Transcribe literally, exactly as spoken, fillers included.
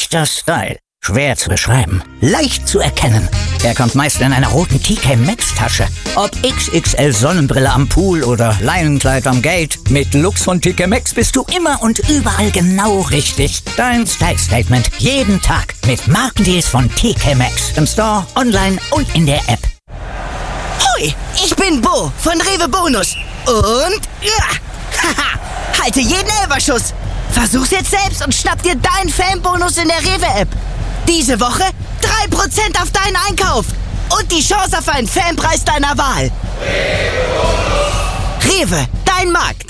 Echter Style. Schwer zu beschreiben, leicht zu erkennen. Er kommt meist in einer roten T K Maxx Tasche. Ob X X L Sonnenbrille am Pool oder Leinenkleid am Gate. Mit Looks von T K Maxx bist du immer und überall genau richtig. Dein Style Statement jeden Tag mit Markendeals von T K Maxx. Im Store, online und in der App. Hui, ich bin Bo von Rewe Bonus. Und ja, haha, halte jeden Elferschuss. Versuch's jetzt selbst und schnapp dir deinen Fanbonus in der Rewe-App. Diese Woche drei Prozent auf deinen Einkauf und die Chance auf einen Fanpreis deiner Wahl. Rewe, dein Markt.